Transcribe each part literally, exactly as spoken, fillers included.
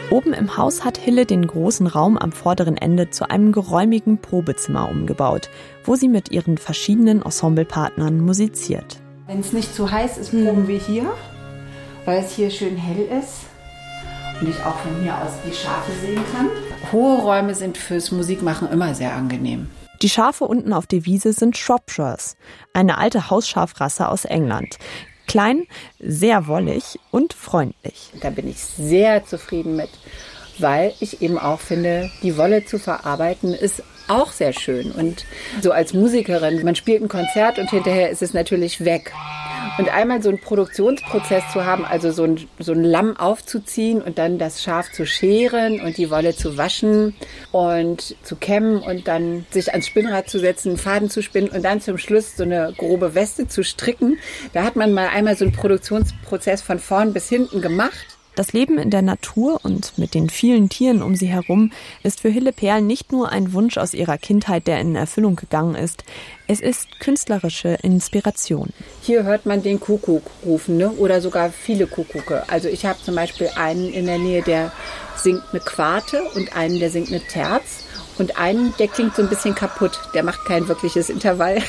Oben im Haus hat Hille den großen Raum am vorderen Ende zu einem geräumigen Probezimmer umgebaut, wo sie mit ihren verschiedenen Ensemblepartnern musiziert. Wenn es nicht zu heiß ist, proben wir hier, weil es hier schön hell ist und ich auch von hier aus die Schafe sehen kann. Hohe Räume sind fürs Musikmachen immer sehr angenehm. Die Schafe unten auf der Wiese sind Shropshires, eine alte Hausschafrasse aus England. Klein, sehr wollig und freundlich. Da bin ich sehr zufrieden mit, weil ich eben auch finde, die Wolle zu verarbeiten ist auch sehr schön. Und so als Musikerin, man spielt ein Konzert und hinterher ist es natürlich weg. Und einmal so einen Produktionsprozess zu haben, also so ein, so ein Lamm aufzuziehen und dann das Schaf zu scheren und die Wolle zu waschen und zu kämmen und dann sich ans Spinnrad zu setzen, einen Faden zu spinnen und dann zum Schluss so eine grobe Weste zu stricken. Da hat man mal einmal so einen Produktionsprozess von vorn bis hinten gemacht. Das Leben in der Natur und mit den vielen Tieren um sie herum ist für Hille Perl nicht nur ein Wunsch aus ihrer Kindheit, der in Erfüllung gegangen ist. Es ist künstlerische Inspiration. Hier hört man den Kuckuck rufen, ne? Oder sogar viele Kuckucke. Also ich habe zum Beispiel einen in der Nähe, der singt eine Quarte und einen, der singt eine Terz. Und einen, der klingt so ein bisschen kaputt. Der macht kein wirkliches Intervall.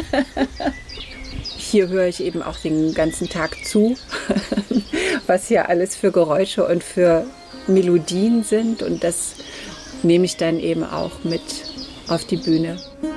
Hier höre ich eben auch den ganzen Tag zu, was hier alles für Geräusche und für Melodien sind. Und das nehme ich dann eben auch mit auf die Bühne.